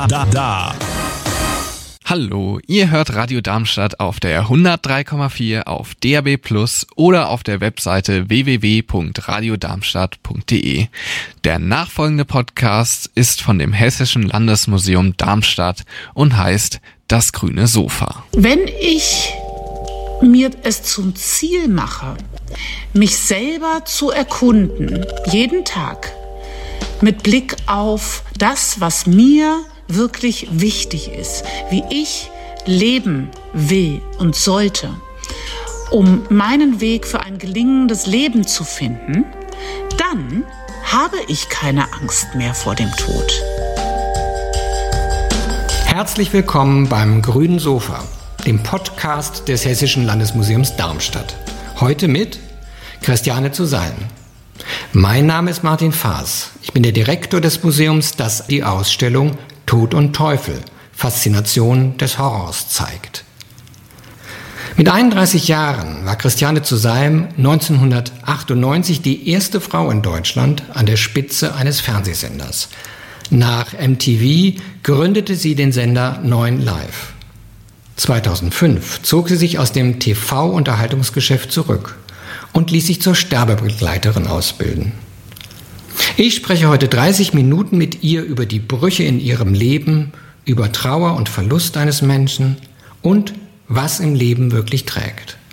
Hallo, ihr hört Radio Darmstadt auf der 103,4 auf DAB+ oder auf der Webseite www.radiodarmstadt.de. Der nachfolgende Podcast ist von dem Hessischen Landesmuseum Darmstadt und heißt Das grüne Sofa. Wenn ich mir es zum Ziel mache, mich selber zu erkunden, jeden Tag, mit Blick auf das, was mir wirklich wichtig ist, wie ich leben will und sollte, um meinen Weg für ein gelingendes Leben zu finden, dann habe ich keine Angst mehr vor dem Tod. Herzlich willkommen beim Grünen Sofa, dem Podcast des Hessischen Landesmuseums Darmstadt. Heute mit Christiane zu Salm. Mein Name ist Martin Faas. Ich bin der Direktor des Museums, das die Ausstellung Tod und Teufel, Faszination des Horrors zeigt. Mit 31 Jahren war Christiane zu Salm 1998 die erste Frau in Deutschland an der Spitze eines Fernsehsenders. Nach MTV gründete sie den Sender 9 Live. 2005 zog sie sich aus dem TV-Unterhaltungsgeschäft zurück und ließ sich zur Sterbebegleiterin ausbilden. Ich spreche heute 30 Minuten mit ihr über die Brüche in ihrem Leben, über Trauer und Verlust eines Menschen und was im Leben wirklich trägt.